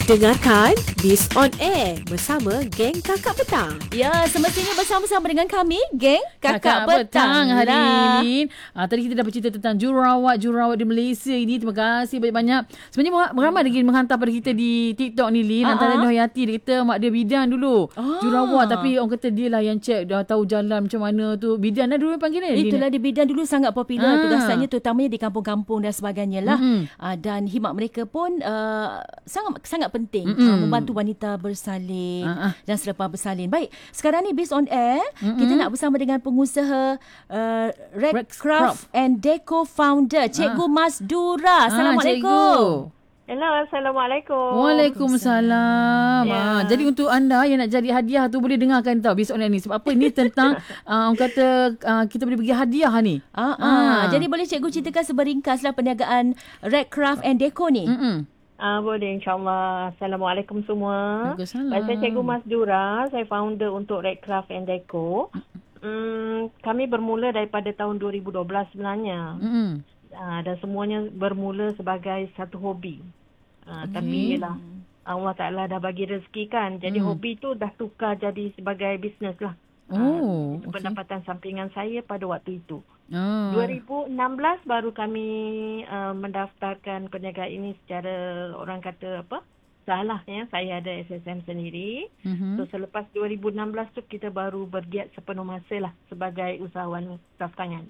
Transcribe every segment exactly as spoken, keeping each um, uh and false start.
Dengarkan Biz on Air bersama geng Kakak Petang. Ya, semestinya bersama-sama dengan kami, geng Kakak, Kakak Petang hari lah. ini. Ah, tadi kita dah bercerita tentang jururawat-jururawat di Malaysia ini. Terima kasih banyak-banyak. Sebenarnya ramai lagi menghantar pada kita di TikTok ni, Lin. Antara Uh-huh. Nur Hayati, dia kata mak dia bidan dulu. Ah. Jururawat, tapi orang kata dia lah yang cek, dah tahu jalan macam mana tu. Bidan lah dulu panggil dia. Itulah di bidan dulu sangat popular Ah. tugasannya, terutamanya di kampung-kampung dan sebagainya lah. Mm-mm. Uh, dan khidmat mereka pun uh, sangat sangat penting Mm-mm. uh, membantu wanita bersalin Ah, ah. dan selepas bersalin. Baik, sekarang ni Biz on Air, Mm-mm. kita nak bersama dengan pengusaha uh, Rex Rex Craft. Craft and Deco founder, Cikgu Ah. Mas Dura. Ah, Assalamualaikum. Hello, Assalamualaikum. Waalaikumsalam. Ya. Ah, jadi untuk anda yang nak jadi hadiah tu boleh dengarkan tau besok ni. Sebab apa ni tentang uh, orang kata uh, kita boleh bagi hadiah ni. Ah, ah. Ah. Jadi boleh cikgu ceritakan seberingkaslah perniagaan Rex Craft and Deco ni. Mm-mm. Ah, boleh, insyaAllah. Assalamualaikum semua. Waalaikumsalam. Baik, saya Cikgu Mas Dura. Saya founder untuk Red Craft and Deco. Hmm, kami bermula daripada tahun dua ribu dua belas sebenarnya. Mm-mm. Ah, dan semuanya bermula sebagai satu hobi. Ah, Okey. Tapi yelah, Allah Ta'ala dah bagi rezeki kan. Jadi Hmm. hobi tu dah tukar jadi sebagai bisnes lah. Oh, Ah, itu okey. pendapatan sampingan saya pada waktu itu. Ah. dua ribu enam belas baru kami uh, mendaftarkan perniagaan ini secara orang kata apa? Salah ya. Saya ada S S M sendiri. Mhm. So selepas dua ribu enam belas tu kita baru bergiat sepenuh masa lah sebagai usahawan kraft tangan.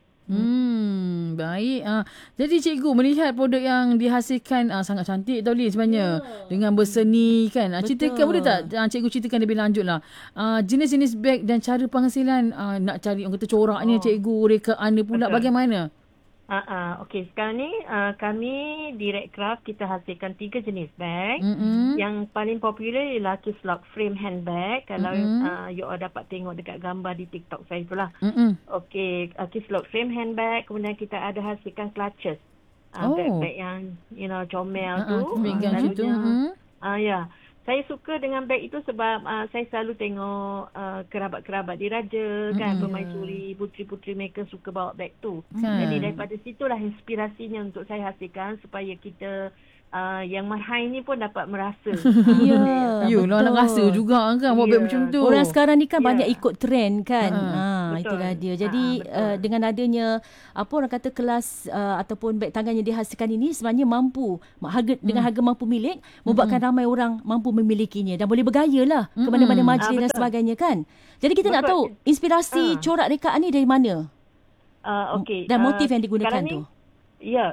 Hmm, baik. Ah, jadi cikgu melihat produk yang dihasilkan ah, sangat cantik tau Lin sebenarnya. Dengan berseni kan. Ah, ceritakan boleh tak ah, cikgu ceritakan lebih lanjut lah. Ah, jenis-jenis beg dan cara penghasilan ah, nak cari orang kata coraknya Oh. cikgu, rekaan dia pula Betul. bagaimana? Ah, uh, okey, sekarang ni uh, kami di Red Craft kita hasilkan tiga jenis beg. Mm-mm. Yang paling popular ialah Kiss Lock frame handbag. Kalau Mm-mm. uh, you all dapat tengok dekat gambar di TikTok saya itulah. Mm-mm. Okey, uh, Kiss Lock frame handbag. Kemudian kita ada hasilkan clutches. Uh, Oh. Bag-bag yang, you know, comel Ah, tu. ah, megang Uh, situ. selalunya- Mm. Ah, ya. Saya suka dengan beg itu sebab uh, saya selalu tengok uh, kerabat-kerabat diraja kan, Mm-mm. permaisuri, puteri-puteri mereka suka bawa beg tu. Kan. Jadi daripada situlah inspirasinya untuk saya hasilkan supaya kita uh, yang marhai ni pun dapat merasa. Ya, Yulah nak betul. rasa juga kan buat beg Ya. macam tu. Orang sekarang ni kan Ya. banyak ikut trend kan. Ha. Ha, Betul. itulah dia. Jadi Ha, betul. uh, dengan adanya apa orang kata kelas uh, ataupun beg tangan yang dihasilkan ini sebenarnya mampu harga dengan harga mampu milik membuatkan ramai orang mampu memilikinya dan boleh bergaya lah ke Mm-mm. mana-mana majlis Ah, dan betul. sebagainya kan. Jadi kita nak Betul. tahu inspirasi Ah. corak rekaan ni dari mana? Uh, okay. Dan motif uh, yang digunakan sekarang ni, tu. Ya.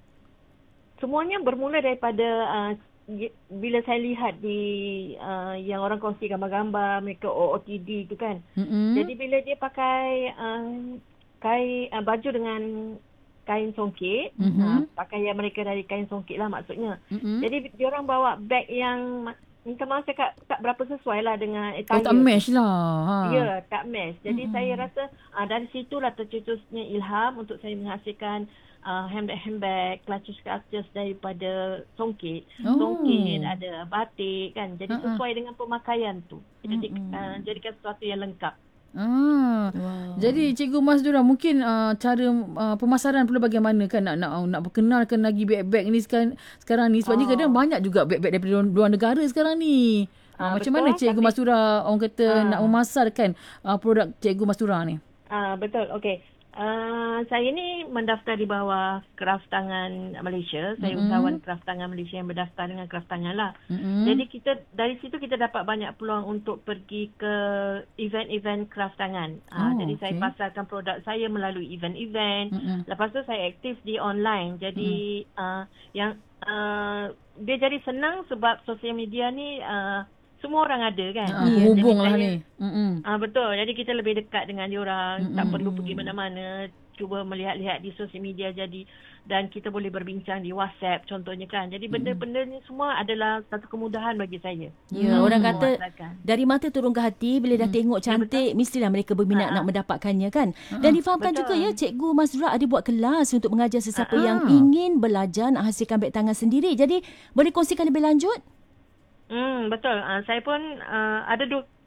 Semuanya bermula daripada uh, y- bila saya lihat di uh, yang orang kongsi gambar-gambar mereka O O T D tu kan. Mm-mm. Jadi bila dia pakai uh, kain uh, baju dengan kain songkit, Mhm. uh, pakaian mereka dari kain songkit lah maksudnya. Mm-mm. Jadi dia orang bawa beg yang ma- minta maaf cakap tak berapa sesuai lah dengan Oh, attire. tak match lah. Ha. Ya, tak match. Jadi Mm-mm. saya rasa uh, dari situlah tercetusnya ilham untuk saya menghasilkan uh, handbag-handbag, clutches-clutches daripada songkit. Oh. Songkit, ada batik kan. Jadi Uh-uh. sesuai dengan pemakaian tu. Jadi Mm-mm. uh, jadikan sesuatu yang lengkap. Ah. Wow. Jadi Cikgu Mas Dura mungkin uh, cara uh, pemasaran pula bagaimana kan nak nak nak perkenalkan lagi beg-beg ni sekarang sekarang ni sebab ni Oh. kadang banyak juga beg-beg daripada luar, luar negara sekarang ni. Uh, Ah, macam betul, mana Cikgu tapi- Mas Dura orang kata Ah. nak memasarkan uh, produk Cikgu Mas Dura ni? Ah, betul. Okey. Uh, saya ni mendaftar di bawah Kraft Tangan Malaysia. Saya Mm-mm. usahawan Kraft Tangan Malaysia yang berdaftar dengan Kraft Tangan lah. Mm-mm. Jadi kita dari situ kita dapat banyak peluang untuk pergi ke event-event kraft tangan. Ah, Oh, jadi saya okey. pasarkan produk saya melalui event-event. Mm-mm. Lepas tu saya aktif di online. Jadi uh, yang uh, dia jadi senang sebab sosial media ni uh, semua orang ada kan. Ah, Ya, hubung jadi lah saya- ni. Mm-mm. Ah, betul. Jadi kita lebih dekat dengan diorang. Mm-mm. Tak perlu pergi mana-mana. Cuba melihat-lihat di sosial media jadi dan kita boleh berbincang di WhatsApp contohnya kan. Jadi benda-benda ni semua adalah satu kemudahan bagi saya. Ya, Hmm. orang kata Memasarkan. dari mata turun ke hati bila dah tengok cantik mestilah mereka berminat Ha, nak ha. mendapatkannya kan. Dan difahamkan Betul. juga ya Cikgu Mas Dura ada buat kelas untuk mengajar sesiapa Ha, ha. yang ingin belajar nak hasilkan beg tangan sendiri. Jadi boleh kongsikan lebih lanjut? Hmm, betul. Uh, saya pun uh, ada dua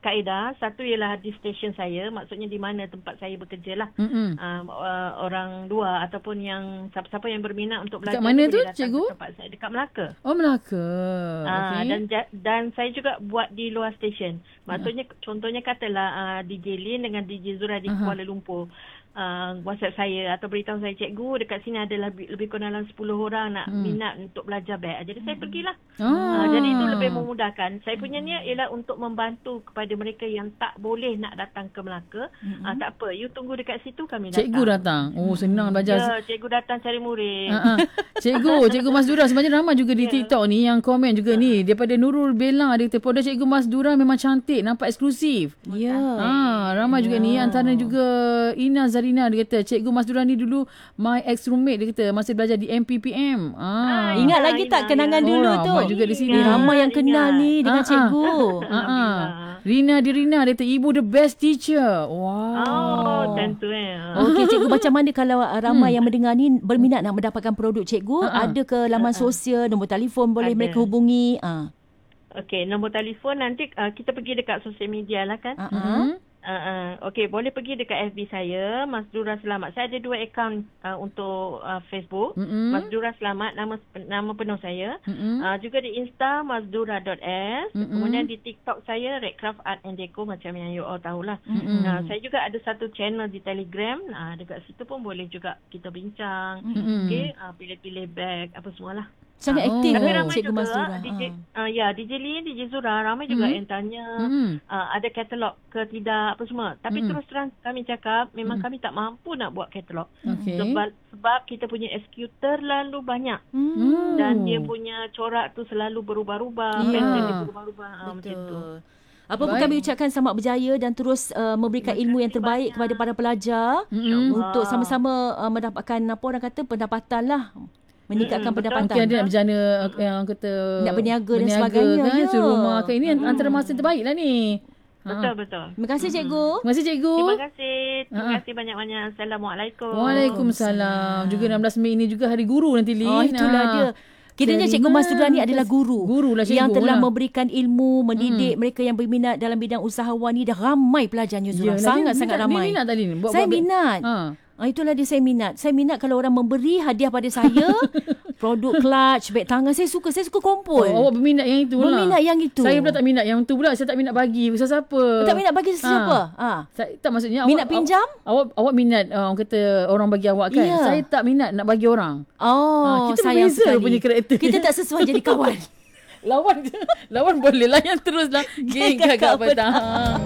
kaedah. Satu ialah di stesen saya, maksudnya di mana tempat saya bekerja lah. Mm-mm. Uh, uh, orang luar ataupun yang siapa-siapa yang berminat untuk belajar Dekat mana tu, boleh datang cikgu? ke tempat saya dekat Melaka. Oh, Melaka. Ah, Okey. dan ja- dan saya juga buat di luar stesen. Maksudnya uh. contohnya katalah uh, D J Lin dengan D J Zura di Aha. Kuala Lumpur. Uh, WhatsApp saya atau beritahu saya, cikgu dekat sini ada lebih, lebih kurang dalam sepuluh orang nak Hmm. minat untuk belajar back. Jadi saya pergilah. Ah. Uh, jadi itu lebih memudahkan. Saya punya niat ialah untuk membantu kepada mereka yang tak boleh nak datang ke Melaka. Mm-mm. Uh, tak apa, you tunggu dekat situ kami datang. Cikgu datang. Oh, senang belajar. Ya, cikgu datang cari murid. Ha, ha. Cikgu, Cikgu Mas Dura sebenarnya ramai juga di Ya. TikTok ni yang komen juga ni daripada Nurul Bella, dia kata produk Cikgu Mas Dura memang cantik, nampak eksklusif. Ya. Ha, ramai juga ni, antara juga Ina Zarina, dia kata Cikgu Mas Dura ni dulu my ex roommate, dia kata masa belajar di M P P M. Ha. Ah, Ingat Ina, lagi tak Ina, kenangan ya. dulu Oh, tu? ramai juga di sini. Eh, ramai yang kenal Ingat. ni dengan Ah, ah. cikgu. Ha, ha. Rina di Rina, dia kata ibu the best teacher. Wow. Oh, tentu eh. Okey, cikgu, macam mana kalau uh, ramai yang mendengar ni berminat nak mendapatkan produk cikgu? Ha-ha. Ada ke laman sosial, nombor telefon boleh Ada. mereka hubungi? Ah. Okey, nombor telefon nanti uh, kita pergi dekat sosial media lah kan. Ha. Hmm. Uh, uh, Okey, boleh pergi dekat F B saya, Mas Dura Selamat. Saya ada dua akaun uh, untuk uh, Facebook. Mm-mm. Mas Dura Selamat, nama nama penuh saya. Mm-mm. Uh, juga di Insta masdura dot s. Mm-mm. Kemudian di TikTok saya Redcraft Art and Deco, macam yang you all tahulah. Mm-mm. Uh, saya juga ada satu channel di Telegram. Uh, dekat situ pun boleh juga kita bincang. Mm-mm. Okey, uh, pilih-pilih bag apa semualah. Sangat Oh. aktif Tapi lah ramai cikgu juga Mas Dura. D J, Ah. uh, ya, D J Lin, D J Zura, ramai juga Hmm. yang tanya Mm-mm. uh, ada katalog ke tidak apa semua. Tapi Hmm. terus terang kami cakap memang kami tak mampu nak buat katalog. Okey. Sebab, sebab kita punya S K U terlalu banyak. Hmm. Dan dia punya corak tu selalu berubah-ubah, Ya. pattern dia berubah-ubah, uh, macam tu. Betul. Apa pun Baik. kami ucapkan selamat berjaya dan terus uh, memberikan Terima ilmu yang kasih terbaik banyak. kepada para pelajar Mm-mm. untuk sama-sama uh, mendapatkan apa orang kata pendapatan lah. Meningkatkan Mm-mm, betul. pendapatan. Mungkin ada nak berjana uh, yang kata Nak berniaga dan berniaga sebagainya, kan, ya. suruh rumah ke, ini hmm. antara masa yang terbaik lah ni. Betul, betul. Terima kasih cikgu. Terima kasih cikgu. Terima kasih. Terima Ha. kasih banyak-banyak. Assalamualaikum. Waalaikumsalam. Juga enam belas Mei ini juga hari guru nanti, Lin. Oh, itulah Ha. dia. Kiranya Jadi Cikgu Mas Dura ni mana? adalah guru. Guru lah cikgu yang telah lah. memberikan ilmu, mendidik mereka yang berminat dalam bidang usahawan ni. Dah ramai pelajarnya Zura. Yelah, Sangat-sangat dia- ramai. Dia minat tak, Lin? Buat- Saya buat- minat. Ha. Ah, itulah dia saya minat. Saya minat kalau orang memberi hadiah pada saya. Produk clutch, beg tangan. Saya suka. Saya suka kumpul. Oh, awak berminat yang itu lah. Berminat yang itu. Saya pula tak minat yang tu pula. Saya tak minat bagi. Siapa-siapa. Tak minat bagi sesiapa? Ha. Ah. Saya, tak maksudnya Minat awak, pinjam? Awak, awak, awak minat uh, orang kata orang bagi awak kan. Ya. Saya tak minat nak bagi orang. Oh, Ah, kita sayang berbeza sekali. punya karakter. Kita tak sesuai jadi kawan. Lawan je. Lawan boleh lah yang teruslah. Geng kakak petang.